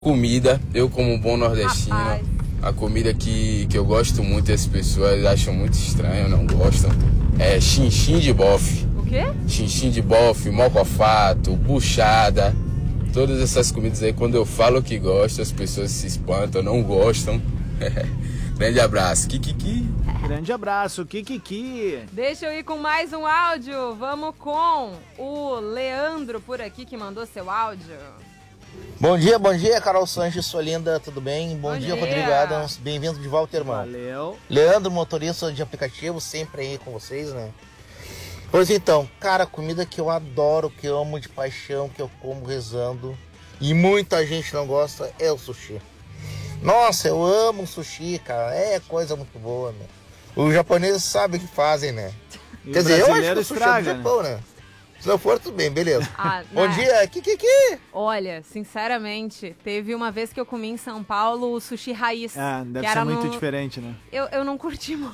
Comida, eu como um bom nordestino, Rapaz. a comida que eu gosto muito e as pessoas acham muito estranho, não gostam, é chinchim de bofe. O quê? Chinchim de bofe, mocofato, buchada, todas essas comidas aí, quando eu falo que gosto, as pessoas se espantam, não gostam. Grande abraço, Kikiki. Grande abraço, Kikiki. Deixa eu ir com mais um áudio. Vamos com o Leandro por aqui que mandou seu áudio. Bom dia, Carol Sanches, sua linda, tudo bem? Bom dia, Rodrigo Adams, bem-vindo de volta, irmão. Valeu. Leandro, motorista de aplicativo, sempre aí com vocês, né? Pois então, cara, comida que eu adoro, que eu amo de paixão, que eu como rezando, e muita gente não gosta, é o sushi. Nossa, eu amo sushi, cara, é coisa muito boa, né? Os japoneses sabem o que fazem, né? E Quer dizer, eu acho que brasileiro o sushi estraga, é do Japão, né? Se não for, tudo bem, beleza. Bom né? dia, Kikiki! Olha, sinceramente, teve uma vez que eu comi em São Paulo o sushi raiz. Ah, deve que ser era muito no... Eu não Eu não curti muito.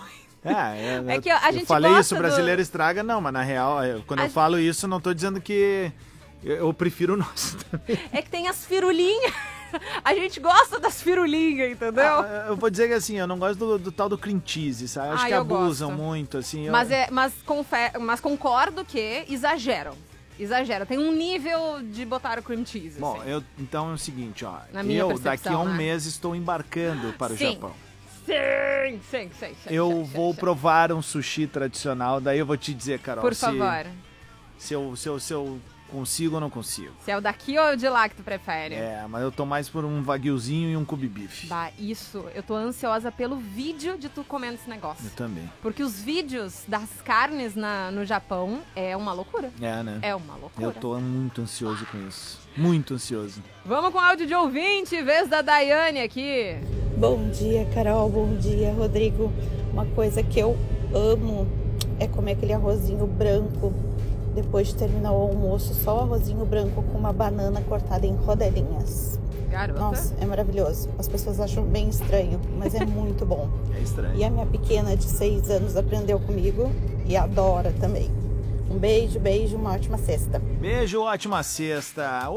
É que a gente falei gosta isso, o brasileiro estraga, não, mas na real, quando eu falo isso, não tô dizendo que eu prefiro o nosso também. É que tem as firulinhas. A gente gosta das firulinhas, entendeu? Eu vou dizer que assim, eu não gosto do tal do cream cheese, sabe? Acho que eu abusam gosto. muito, assim. Mas concordo que exageram. Tem um nível de botar o cream cheese. Bom, assim. então é o seguinte, ó. Na minha eu percepção, daqui a um né? mês estou embarcando para o Sim. Japão. Sim. Eu vou provar um sushi tradicional, daí eu vou te dizer, Carol, Por favor. se eu consigo ou não consigo. Se é o daqui ou de lá que tu prefere? É, mas eu tô mais por um wagyuzinho e um Kobe beef. Bah, isso. Eu tô ansiosa pelo vídeo de tu comendo esse negócio. Eu também. Porque os vídeos das carnes no Japão é uma loucura. É, né? É uma loucura. Eu tô muito ansioso com isso. Muito ansioso. Vamos com áudio de ouvinte, vez da Daiane aqui. Bom dia, Carol. Bom dia, Rodrigo. Uma coisa que eu amo é comer aquele arrozinho branco. Depois de terminar o almoço, só o arrozinho branco com uma banana cortada em rodelinhas. Garota. Nossa, é maravilhoso. As pessoas acham bem estranho, mas é muito bom. É estranho. E a minha pequena de 6 anos aprendeu comigo e adora também. Um beijo, uma ótima sexta. Beijo, ótima sexta.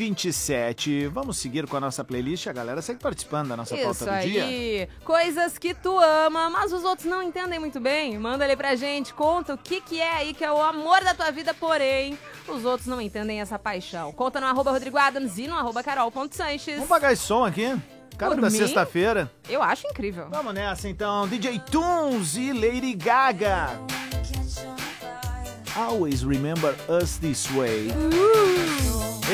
8h27. Vamos seguir com a nossa playlist. A galera segue participando da nossa pauta do dia. Aí. Coisas que tu ama, mas os outros não entendem muito bem. Manda ali pra gente, conta o que é aí que é o amor da tua vida, porém, os outros não entendem essa paixão. Conta no @Rodrigo Adams e no @Carol.Sanches. Vamos pagar esse som aqui? Cara Por da mim? sexta-feira. Eu acho incrível. Vamos nessa então. DJ Tunes e Lady Gaga. Always remember us this way.